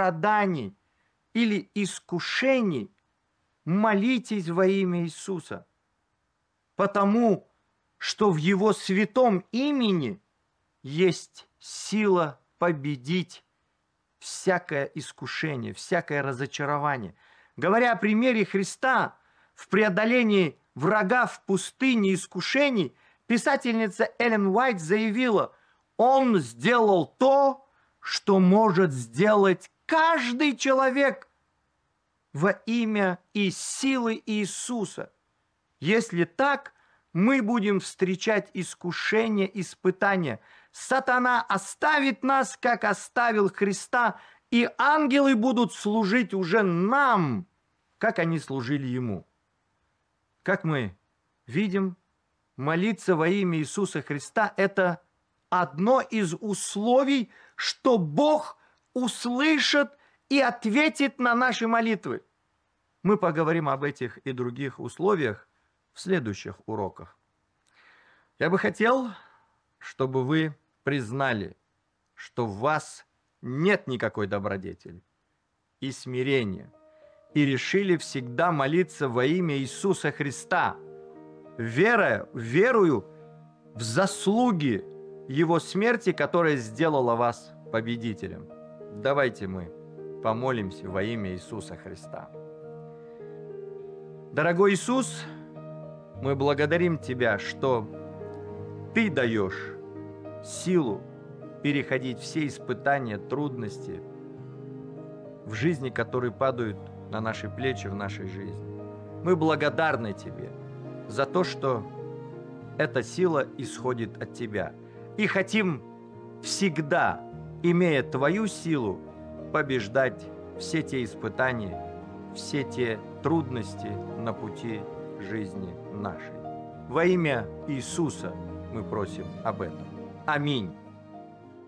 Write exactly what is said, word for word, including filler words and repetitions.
страданий или искушений, молитесь во имя Иисуса, потому что в Его святом имени есть сила победить всякое искушение, всякое разочарование. Говоря о примере Христа в преодолении врага в пустыне искушений, писательница Эллен Уайт заявила: «Он сделал то, что может сделать каждый человек во имя и силы Иисуса». Если так, мы будем встречать искушения, испытания. Сатана оставит нас, как оставил Христа, и ангелы будут служить уже нам, как они служили Ему. Как мы видим, молиться во имя Иисуса Христа – это одно из условий, что Бог услышит и ответит на наши молитвы. Мы поговорим об этих и других условиях в следующих уроках. Я бы хотел, чтобы вы признали, что в вас нет никакой добродетели и смирения, и решили всегда молиться во имя Иисуса Христа, веруя, верую в заслуги Его смерти, которая сделала вас победителем. Давайте мы помолимся во имя Иисуса Христа. Дорогой Иисус, мы благодарим Тебя, что Ты даешь силу переходить все испытания, трудности в жизни, которые падают на наши плечи в нашей жизни. Мы благодарны Тебе за то, что эта сила исходит от Тебя. И хотим всегда, имея Твою силу, побеждать все те испытания, все те трудности на пути жизни нашей. Во имя Иисуса мы просим об этом. Аминь.